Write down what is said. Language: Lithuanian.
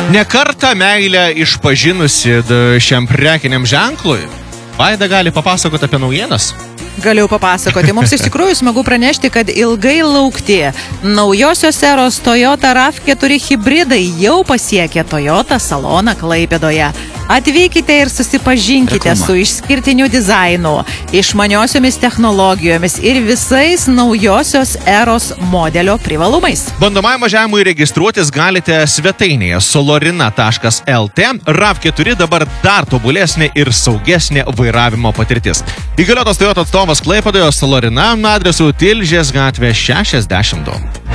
Ne kartą meilę išpažinusi šiam prekiniam ženklui, Vaida gali papasakoti apie naujienas. Galiu papasakoti. Mums iš tikrųjų smagu pranešti, kad ilgai laukti naujosios eros Toyota RAV4 hibridai jau pasiekė Toyota saloną Klaipėdoje. Atvykite ir susipažinkite su išskirtiniu dizainu, išmaniosiomis technologijomis ir visais naujosios eros modelio privalumais. Bandomajam važiavimui registruotis galite svetainėje solorina.lt. RAV4 dabar dar tobulesnė ir saugesnė vairavimo patirtis. Įgaliotas Toyota atstovas Klaipėdoje Solorina adresu Tilžės gatvė 62.